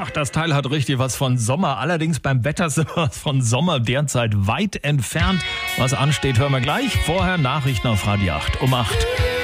Ach, das Teil hat richtig was von Sommer. Allerdings beim Wetter sind wir von Sommer derzeit weit entfernt. Was ansteht, hören wir gleich. Vorher Nachrichten auf Radio 8 um 8.